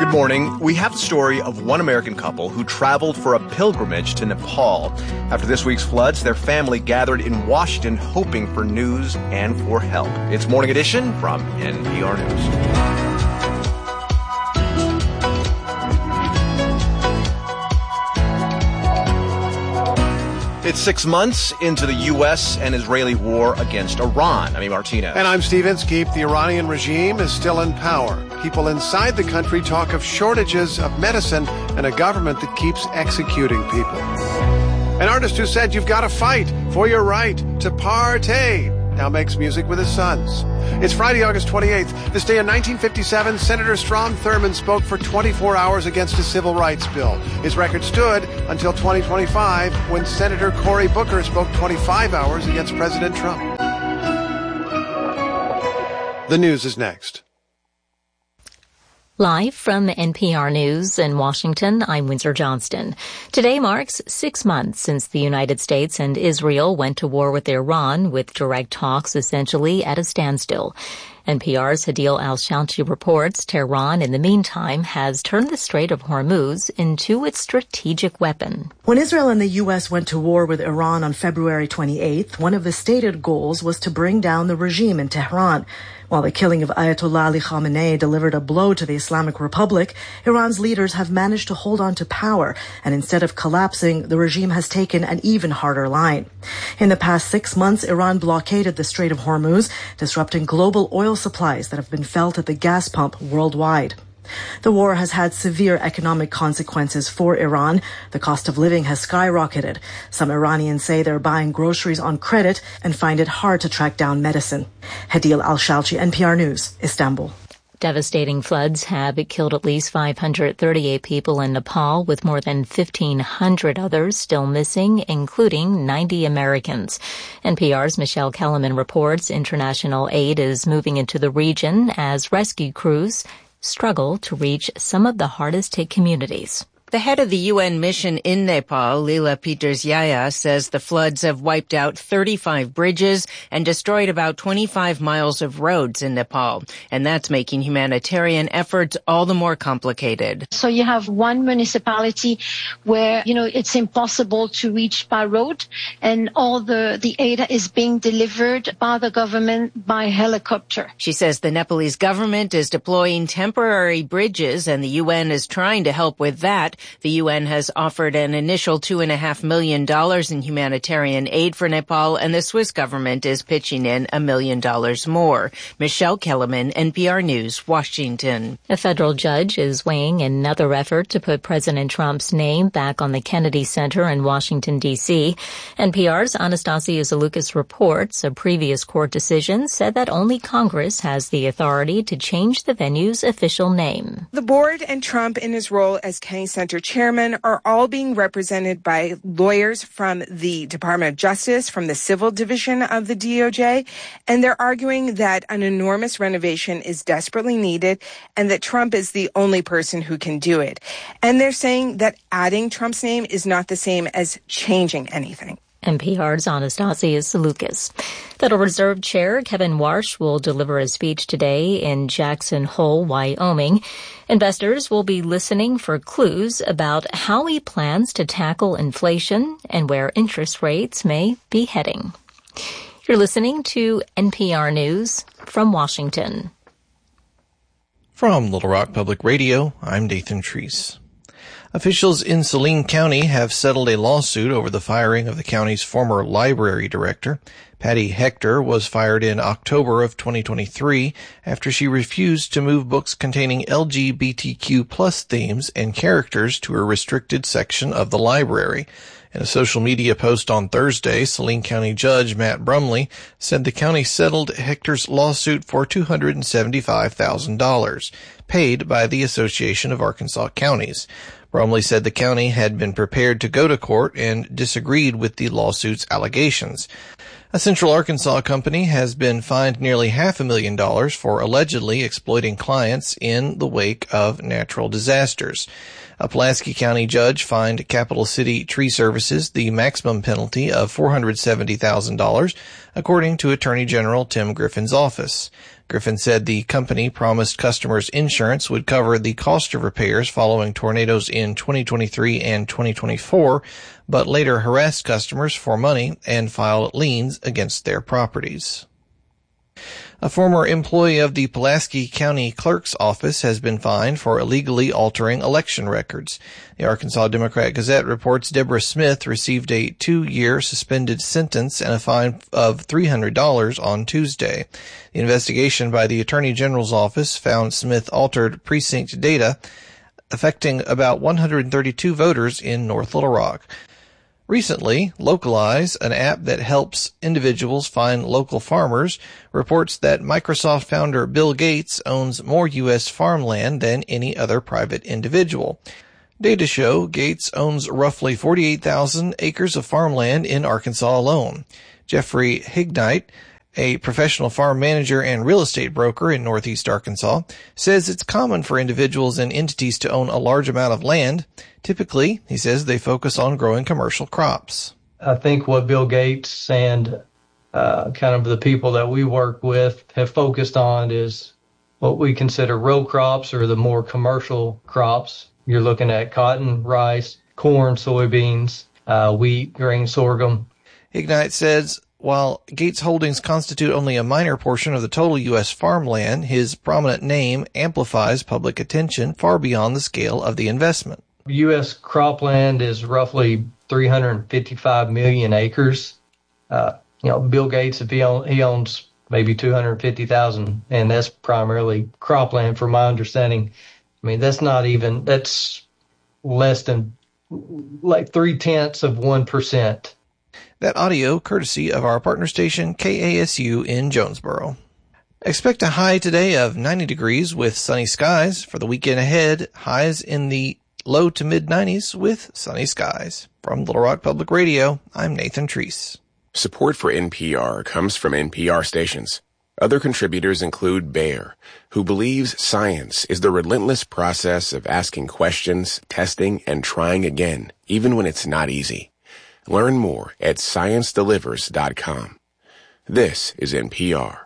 Good morning. We have the story of one American couple who traveled for a pilgrimage to Nepal. After this week's floods, their family gathered in Washington hoping for news and for help. It's Morning Edition from NPR News. It's 6 months into the U.S. and Israeli war against Iran. I'm Martinez. And I'm Steve Inskeep. The Iranian regime is still in power. People inside the country talk of shortages of medicine and a government that keeps executing people. An artist who said you've got to fight for your right to partay now makes music with his sons. It's Friday, August 28th. This day in 1957, Senator Strom Thurmond spoke for 24 hours against a civil rights bill. His record stood until 2025, when Senator Cory Booker spoke 25 hours against President Trump. The news is next. Live from NPR News in Washington, I'm Windsor Johnston. Today marks 6 months since the United States and Israel went to war with Iran, with direct talks essentially at a standstill. NPR's Hadil Al-Shalchi reports Tehran, in the meantime, has turned the Strait of Hormuz into its strategic weapon. When Israel and the U.S. went to war with Iran on February 28th, one of the stated goals was to bring down the regime in Tehran. While the killing of Ayatollah Ali Khamenei delivered a blow to the Islamic Republic, Iran's leaders have managed to hold on to power, and instead of collapsing, the regime has taken an even harder line. In the past 6 months, Iran blockaded the Strait of Hormuz, disrupting global oil supplies that have been felt at the gas pump worldwide. The war has had severe economic consequences for Iran. The cost of living has skyrocketed. Some Iranians say they're buying groceries on credit and find it hard to track down medicine. Hadil Al-Shalchi, NPR News, Istanbul. Devastating floods have killed at least 538 people in Nepal, with more than 1,500 others still missing, including 90 Americans. NPR's Michelle Kellerman reports international aid is moving into the region as rescue crews struggle to reach some of the hardest-hit communities. The head of the UN mission in Nepal, Lila Peters-Yaya, says the floods have wiped out 35 bridges and destroyed about 25 miles of roads in Nepal. And that's making humanitarian efforts all the more complicated. So you have one municipality where, it's impossible to reach by road, and all the aid is being delivered by the government by helicopter. She says the Nepalese government is deploying temporary bridges, and the UN is trying to help with that. The UN has offered an initial $2.5 million in humanitarian aid for Nepal, and the Swiss government is pitching in $1 million more. Michelle Kellerman, NPR News, Washington. A federal judge is weighing another effort to put President Trump's name back on the Kennedy Center in Washington, D.C. NPR's Anastasia Zalukis reports a previous court decision said that only Congress has the authority to change the venue's official name. The board and Trump in his role as Kennedy Center chairman are all being represented by lawyers from the Department of Justice, from the Civil Division of the DOJ, and they're arguing that an enormous renovation is desperately needed and that Trump is the only person who can do it. And they're saying that adding Trump's name is not the same as changing anything. NPR's Anastasia Zalukis. Federal Reserve Chair Kevin Warsh will deliver a speech today in Jackson Hole, Wyoming. Investors will be listening for clues about how he plans to tackle inflation and where interest rates may be heading. You're listening to NPR News from Washington. From Little Rock Public Radio, I'm Nathan Treese. Officials in Saline County have settled a lawsuit over the firing of the county's former library director. Patty Hector was fired in October of 2023 after she refused to move books containing LGBTQ+ themes and characters to a restricted section of the library. In a social media post on Thursday, Saline County Judge Matt Brumley said the county settled Hector's lawsuit for $275,000, paid by the Association of Arkansas Counties. Brumley said the county had been prepared to go to court and disagreed with the lawsuit's allegations. A Central Arkansas company has been fined nearly $500,000 for allegedly exploiting clients in the wake of natural disasters. A Pulaski County judge fined Capital City Tree Services the maximum penalty of $470,000, according to Attorney General Tim Griffin's office. Griffin said the company promised customers insurance would cover the cost of repairs following tornadoes in 2023 and 2024, but later harassed customers for money and filed liens against their properties. A former employee of the Pulaski County Clerk's Office has been fined for illegally altering election records. The Arkansas Democrat-Gazette reports Deborah Smith received a 2-year suspended sentence and a fine of $300 on Tuesday. The investigation by the Attorney General's office found Smith altered precinct data affecting about 132 voters in North Little Rock. Recently, Localize, an app that helps individuals find local farmers, reports that Microsoft founder Bill Gates owns more U.S. farmland than any other private individual. Data show Gates owns roughly 48,000 acres of farmland in Arkansas alone. Jeffrey Hignite, a professional farm manager and real estate broker in Northeast Arkansas, says it's common for individuals and entities to own a large amount of land. Typically, he says they focus on growing commercial crops. I think what Bill Gates and kind of the people that we work with have focused on is what we consider row crops, or the more commercial crops. You're looking at cotton, rice, corn, soybeans, wheat, grain, sorghum. Ignite says while Gates' holdings constitute only a minor portion of the total U.S. farmland, his prominent name amplifies public attention far beyond the scale of the investment. U.S. cropland is roughly 355 million acres. Bill Gates, if he owns maybe 250,000, and that's primarily cropland, from my understanding. I mean, that's less than like 0.3%. That audio courtesy of our partner station, KASU in Jonesboro. Expect a high today of 90 degrees with sunny skies. For the weekend ahead, highs in the low to mid-90s with sunny skies. From Little Rock Public Radio, I'm Nathan Treese. Support for NPR comes from NPR stations. Other contributors include Bayer, who believes science is the relentless process of asking questions, testing, and trying again, even when it's not easy. Learn more at ScienceDelivers.com. This is NPR.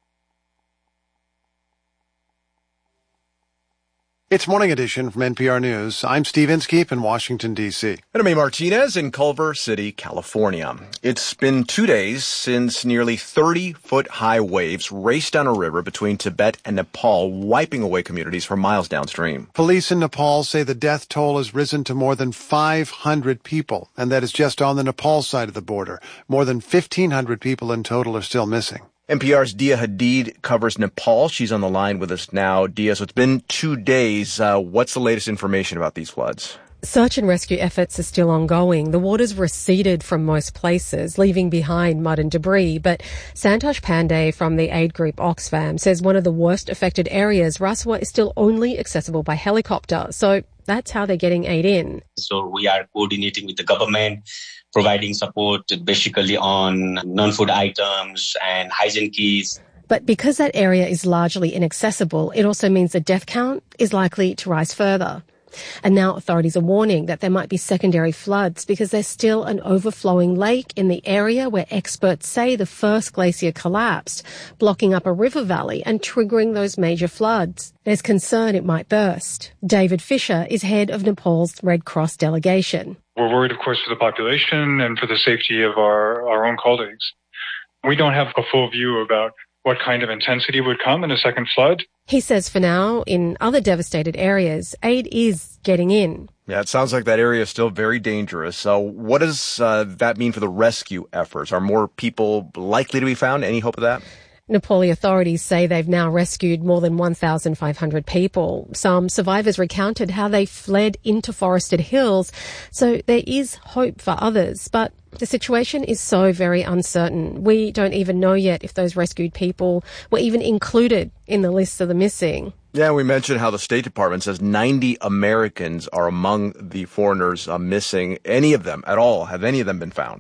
It's Morning Edition from NPR News. I'm Steve Inskeep in Washington, D.C. And I'm Amy Martinez in Culver City, California. It's been 2 days since nearly 30-foot-high waves raced down a river between Tibet and Nepal, wiping away communities for miles downstream. Police in Nepal say the death toll has risen to more than 500 people, and that is just on the Nepal side of the border. More than 1,500 people in total are still missing. NPR's Dia Hadid covers Nepal. She's on the line with us now. Dia, so it's been 2 days. What's the latest information about these floods? Search and rescue efforts are still ongoing. The waters receded from most places, leaving behind mud and debris. But Santosh Pandey from the aid group Oxfam says one of the worst affected areas, Raswa, is still only accessible by helicopter. So that's how they're getting aid in. So we are coordinating with the government, providing support basically on non-food items and hygiene kits. But because that area is largely inaccessible, it also means the death count is likely to rise further. And now authorities are warning that there might be secondary floods because there's still an overflowing lake in the area where experts say the first glacier collapsed, blocking up a river valley and triggering those major floods. There's concern it might burst. David Fisher is head of Nepal's Red Cross delegation. We're worried, of course, for the population and for the safety of our own colleagues. We don't have a full view about what kind of intensity would come in a second flood. He says for now, in other devastated areas, aid is getting in. Yeah, it sounds like that area is still very dangerous. So what does that mean for the rescue efforts? Are more people likely to be found? Any hope of that? Nepali authorities say they've now rescued more than 1,500 people. Some survivors recounted how they fled into forested hills, so there is hope for others. But the situation is so very uncertain. We don't even know yet if those rescued people were even included in the list of the missing. Yeah, we mentioned how the State Department says 90 Americans are among the foreigners missing. Any of them at all? Have any of them been found?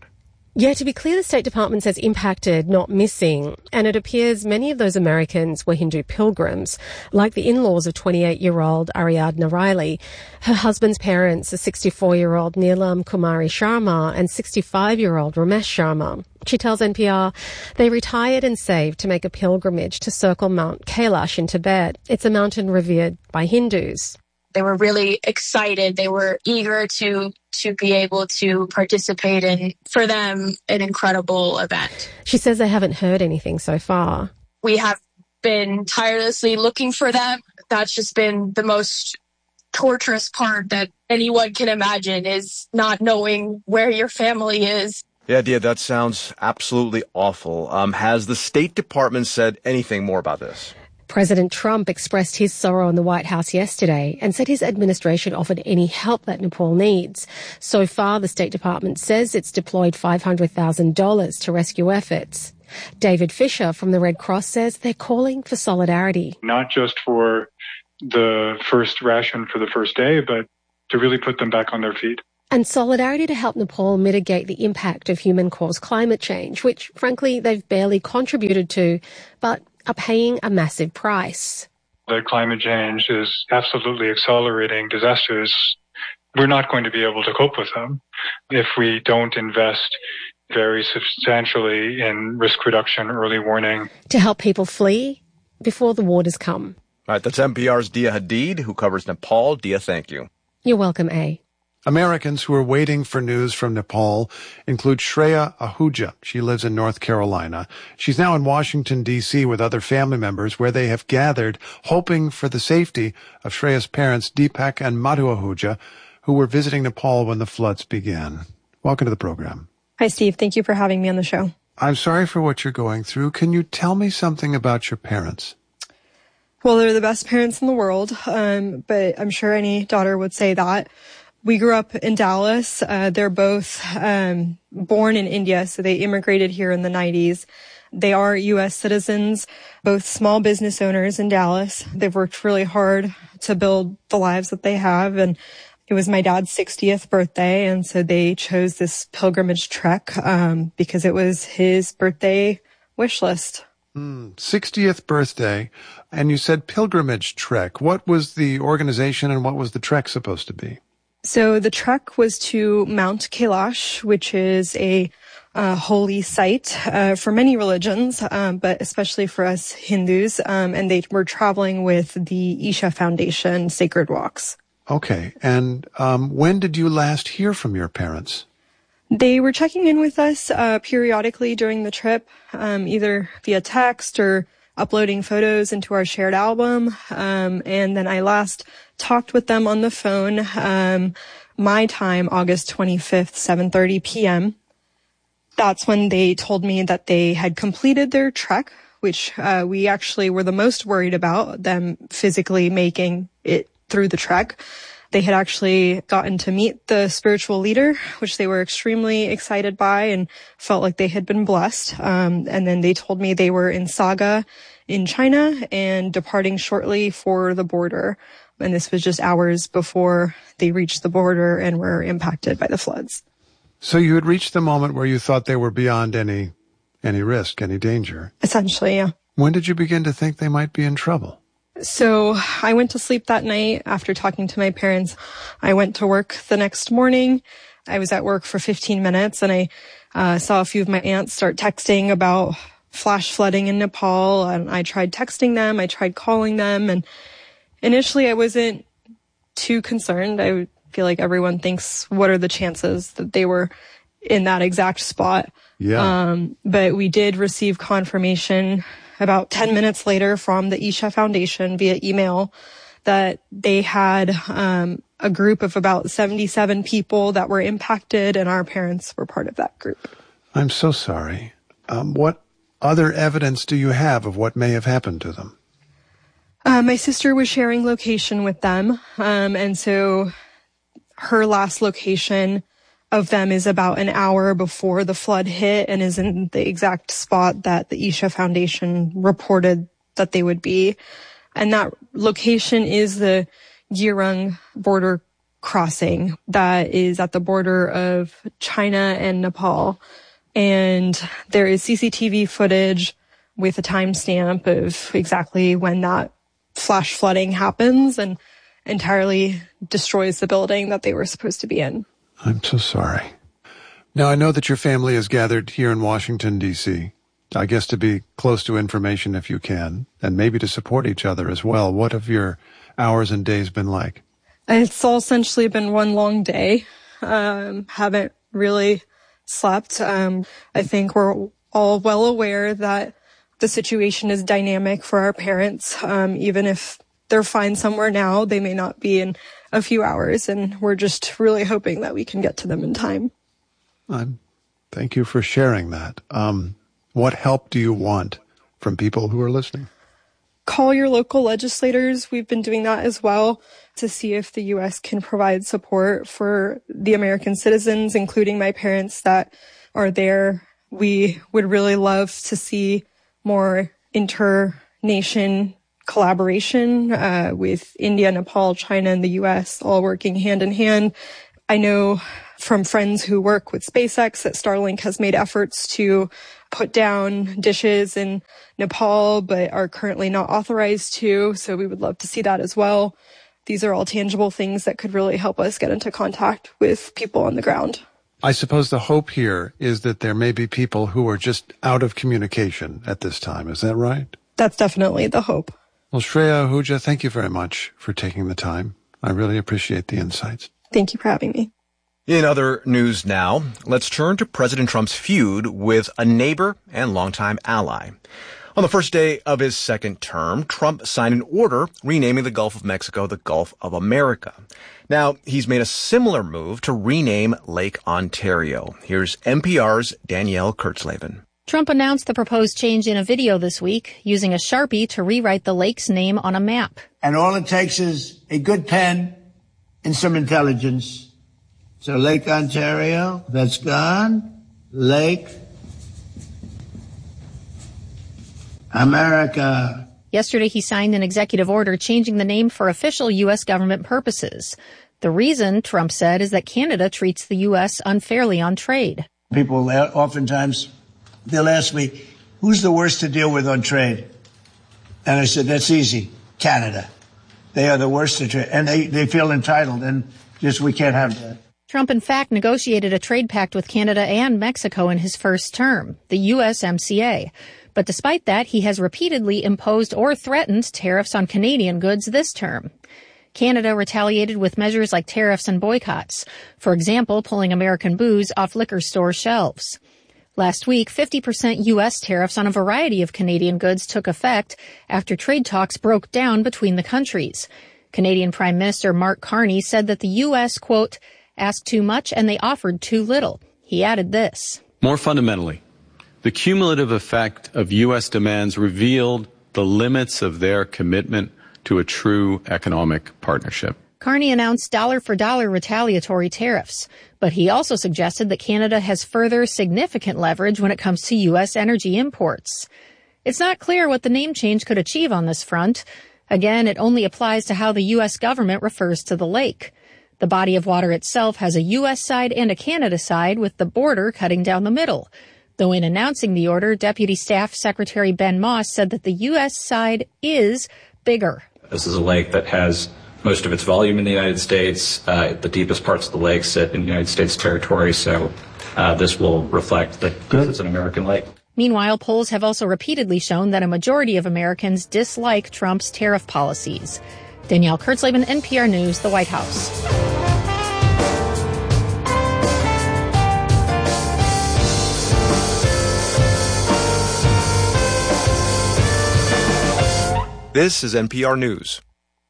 Yeah, to be clear, the State Department says impacted, not missing. And it appears many of those Americans were Hindu pilgrims, like the in-laws of 28-year-old Ariadna Riley. Her husband's parents are 64-year-old Neelam Kumari Sharma and 65-year-old Ramesh Sharma. She tells NPR they retired and saved to make a pilgrimage to circle Mount Kailash in Tibet. It's a mountain revered by Hindus. They were really excited. They were eager to be able to participate in, for them, an incredible event. She says they haven't heard anything so far. We have been tirelessly looking for them. That's just been the most torturous part that anyone can imagine, is not knowing where your family is. Yeah, Dia, that sounds absolutely awful. Has the State Department said anything more about this? President Trump expressed his sorrow in the White House yesterday and said his administration offered any help that Nepal needs. So far, the State Department says it's deployed $500,000 to rescue efforts. David Fisher from the Red Cross says they're calling for solidarity. Not just for the first ration for the first day, but to really put them back on their feet. And solidarity to help Nepal mitigate the impact of human-caused climate change, which, frankly, they've barely contributed to, but are paying a massive price. The climate change is absolutely accelerating disasters. We're not going to be able to cope with them if we don't invest very substantially in risk reduction, early warning. To help people flee before the waters come. All right, that's NPR's Dia Hadid, who covers Nepal. Dia, thank you. You're welcome, A. Americans who are waiting for news from Nepal include Shreya Ahuja. She lives in North Carolina. She's now in Washington, D.C. with other family members where they have gathered, hoping for the safety of Shreya's parents, Deepak and Madhu Ahuja, who were visiting Nepal when the floods began. Welcome to the program. Hi, Steve. Thank you for having me on the show. I'm sorry for what you're going through. Can you tell me something about your parents? Well, they're the best parents in the world, but I'm sure any daughter would say that. We grew up in Dallas. They're both born in India, so they immigrated here in the 90s. They are U.S. citizens, both small business owners in Dallas. They've worked really hard to build the lives that they have, and it was my dad's 60th birthday, and so they chose this pilgrimage trek because it was his birthday wish list. 60th birthday, and you said pilgrimage trek. What was the organization and what was the trek supposed to be? So the trek was to Mount Kailash, which is a holy site for many religions, but especially for us Hindus. And they were traveling with the Isha Foundation Sacred Walks. Okay. And when did you last hear from your parents? They were checking in with us periodically during the trip, either via text or uploading photos into our shared album. And then I last talked with them on the phone, my time, August 25th, 7:30 p.m. That's when they told me that they had completed their trek, which we actually were the most worried about, them physically making it through the trek. They had actually gotten to meet the spiritual leader, which they were extremely excited by and felt like they had been blessed. And then they told me they were in Saga in China and departing shortly for the border. And this was just hours before they reached the border and were impacted by the floods. So you had reached the moment where you thought they were beyond any risk, any danger. Essentially, yeah. When did you begin to think they might be in trouble? So I went to sleep that night after talking to my parents. I went to work the next morning. I was at work for 15 minutes and I saw a few of my aunts start texting about flash flooding in Nepal. And I tried texting them. I tried calling them. And initially I wasn't too concerned. I feel like everyone thinks, what are the chances that they were in that exact spot? Yeah. But we did receive confirmation about 10 minutes later from the Isha Foundation via email that they had a group of about 77 people that were impacted, and our parents were part of that group. I'm so sorry. What other evidence do you have of what may have happened to them? My sister was sharing location with them, and so her last location of them is about an hour before the flood hit and is in the exact spot that the Isha Foundation reported that they would be. And that location is the Girung border crossing that is at the border of China and Nepal. And there is CCTV footage with a timestamp of exactly when that flash flooding happens and entirely destroys the building that they were supposed to be in. I'm so sorry. Now, I know that your family is gathered here in Washington, D.C., I guess to be close to information if you can, and maybe to support each other as well. What have your hours and days been like? It's all essentially been one long day. Haven't really slept. I think we're all well aware that the situation is dynamic for our parents. Even if they're fine somewhere now, they may not be in a few hours, and we're just really hoping that we can get to them in time. Thank you for sharing that. What help do you want from people who are listening? Call your local legislators. We've been doing that as well to see if the U.S. can provide support for the American citizens, including my parents that are there. We would really love to see more inter-nation collaboration with India, Nepal, China, and the U.S. all working hand in hand. I know from friends who work with SpaceX that Starlink has made efforts to put down dishes in Nepal, but are currently not authorized to. So we would love to see that as well. These are all tangible things that could really help us get into contact with people on the ground. I suppose the hope here is that there may be people who are just out of communication at this time. Is that right? That's definitely the hope. Well, Shreya Ahuja, thank you very much for taking the time. I really appreciate the insights. Thank you for having me. In other news now, let's turn to President Trump's feud with a neighbor and longtime ally. On the first day of his second term, Trump signed an order renaming the Gulf of Mexico the Gulf of America. Now, he's made a similar move to rename Lake Ontario. Here's NPR's Danielle Kurtzleben. Trump announced the proposed change in a video this week, using a Sharpie to rewrite the lake's name on a map. And all it takes is a good pen and some intelligence. So Lake Ontario, that's gone. Lake America. Yesterday, he signed an executive order changing the name for official U.S. government purposes. The reason, Trump said, is that Canada treats the U.S. unfairly on trade. People oftentimes, they'll ask me, who's the worst to deal with on trade? And I said, that's easy, Canada. They are the worst to trade. And they feel entitled, and just we can't have that. Trump, in fact, negotiated a trade pact with Canada and Mexico in his first term, the USMCA. But despite that, he has repeatedly imposed or threatened tariffs on Canadian goods this term. Canada retaliated with measures like tariffs and boycotts, for example, pulling American booze off liquor store shelves. Last week, 50% U.S. tariffs on a variety of Canadian goods took effect after trade talks broke down between the countries. Canadian Prime Minister Mark Carney said that the U.S., quote, asked too much and they offered too little. He added this. More fundamentally, the cumulative effect of U.S. demands revealed the limits of their commitment to a true economic partnership. Carney announced dollar-for-dollar retaliatory tariffs, but he also suggested that Canada has further significant leverage when it comes to U.S. energy imports. It's not clear what the name change could achieve on this front. Again, it only applies to how the U.S. government refers to the lake. The body of water itself has a U.S. side and a Canada side, with the border cutting down the middle. Though in announcing the order, Deputy Staff Secretary Ben Moss said that the U.S. side is bigger. This is a lake that has most of its volume in the United States. The deepest parts of the lake sit in United States territory, so this will reflect that this is an American lake. Meanwhile, polls have also repeatedly shown that a majority of Americans dislike Trump's tariff policies. Danielle Kurtzleben, NPR News, the White House. This is NPR News.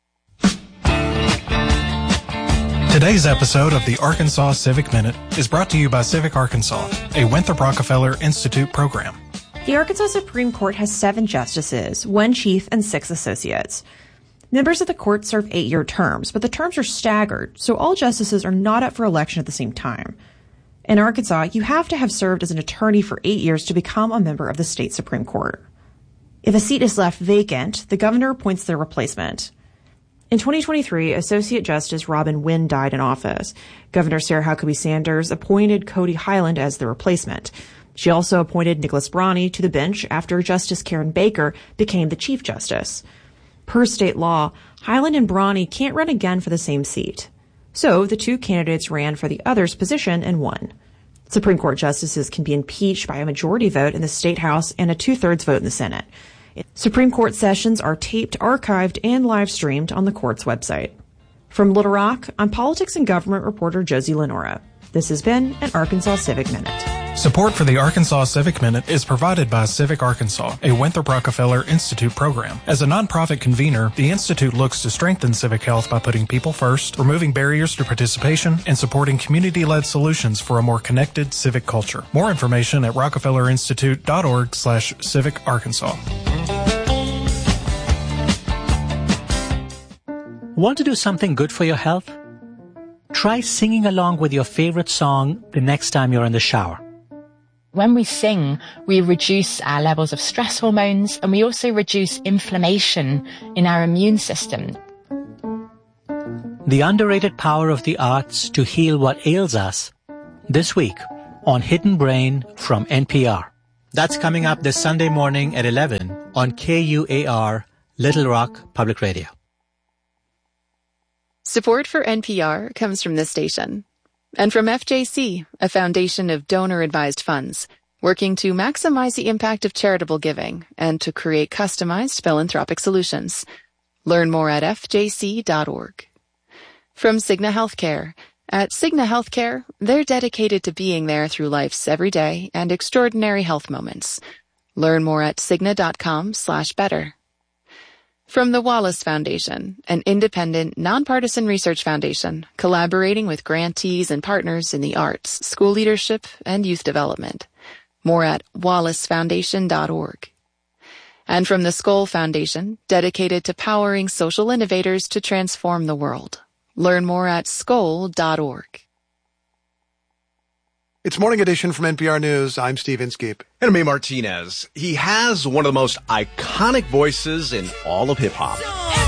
Today's episode of the Arkansas Civic Minute is brought to you by Civic Arkansas, a Winthrop Rockefeller Institute program. The Arkansas Supreme Court has 7 justices, 1 chief, and 6 associates. Members of the court serve 8-year terms, but the terms are staggered, so all justices are not up for election at the same time. In Arkansas, you have to have served as an attorney for 8 years to become a member of the state Supreme Court. If a seat is left vacant, the governor appoints their replacement. In 2023, Associate Justice Robin Wynn died in office. Governor Sarah Huckabee Sanders appointed Cody Highland as the replacement. She also appointed Nicholas Brani to the bench after Justice Karen Baker became the Chief Justice. Per state law, Hyland and Brani can't run again for the same seat. So the two candidates ran for the other's position and won. Supreme Court justices can be impeached by a majority vote in the State House and a 2/3 vote in the Senate. Supreme Court sessions are taped, archived, and live-streamed on the court's website. From Little Rock, I'm politics and government reporter Josie Lenora. This has been an Arkansas Civic Minute. Support for the Arkansas Civic Minute is provided by Civic Arkansas, a Winthrop Rockefeller Institute program. As a nonprofit convener, the Institute looks to strengthen civic health by putting people first, removing barriers to participation, and supporting community-led solutions for a more connected civic culture. More information at rockefellerinstitute.org/Civic Arkansas. Want to do something good for your health? Try singing along with your favorite song the next time you're in the shower. When we sing, we reduce our levels of stress hormones, and we also reduce inflammation in our immune system. The underrated power of the arts to heal what ails us, this week on Hidden Brain from NPR. That's coming up this Sunday morning at 11 on KUAR, Little Rock Public Radio. Support for NPR comes from this station. And from FJC, a foundation of donor-advised funds, working to maximize the impact of charitable giving and to create customized philanthropic solutions. Learn more at fjc.org. From Cigna Healthcare. At Cigna Healthcare, they're dedicated to being there through life's everyday and extraordinary health moments. Learn more at cigna.com/better. From the Wallace Foundation, an independent, nonpartisan research foundation collaborating with grantees and partners in the arts, school leadership, and youth development. More at wallacefoundation.org. And from the Skoll Foundation, dedicated to powering social innovators to transform the world. Learn more at skoll.org. It's Morning Edition from NPR News. I'm Steve Inskeep. And me, Martinez. He has one of the most iconic voices in all of hip-hop.